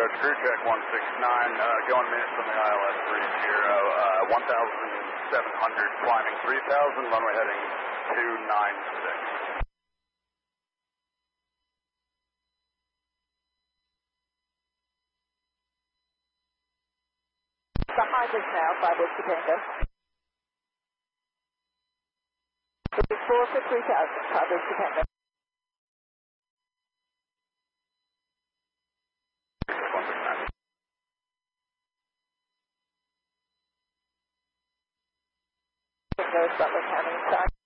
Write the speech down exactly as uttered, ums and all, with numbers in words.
crew check one six nine, uh, going minutes from the I L S three zero, uh, one thousand seven hundred, climbing three thousand, runway heading two nine six. Behind us now, five Whiskey Tango. four for three thousand, five Whiskey Tango. Tango, Butler County, inside.